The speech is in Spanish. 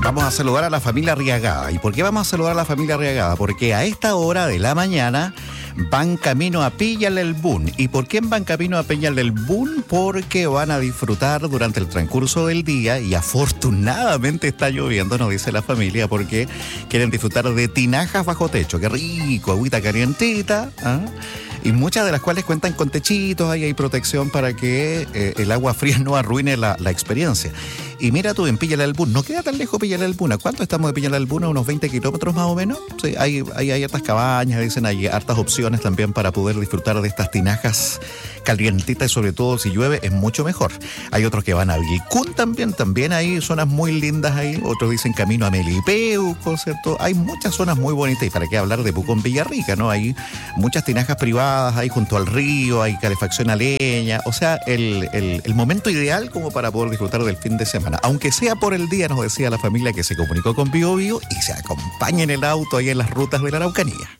Vamos a saludar a la familia Arriagada. ¿Y por qué vamos a saludar a la familia Arriagada? Porque a esta hora de la mañana van camino a Peña del Bún. ¿Y por qué van camino a Peña del Bún? Porque van a disfrutar durante el transcurso del día, y afortunadamente está lloviendo, nos dice la familia, porque quieren disfrutar de tinajas bajo techo. ¡Qué rico! Agüita calientita, ¿ah? Y muchas de las cuales cuentan con techitos, ahí hay protección para que el agua fría no arruine la experiencia. Y mira tú, en Peña del Bún, no queda tan lejos Peña del Bún. ¿A cuánto estamos de Peña del Bún? ¿A unos 20 kilómetros más o menos? Sí, hay hartas cabañas, dicen, hay hartas opciones también para poder disfrutar de estas tinajas calientitas, y sobre todo si llueve es mucho mejor. Hay otros que van a Vilcún también hay zonas muy lindas ahí. Otros dicen camino a Melipeuco, ¿cierto? Hay muchas zonas muy bonitas, y para qué hablar de Pucón Villarrica, ¿no? Hay muchas tinajas privadas ahí junto al río, hay calefacción a leña, o sea, el momento ideal como para poder disfrutar del fin de semana. Aunque sea por el día, nos decía la familia que se comunicó con Bio Bio, y se acompaña en el auto ahí en las rutas de la Araucanía.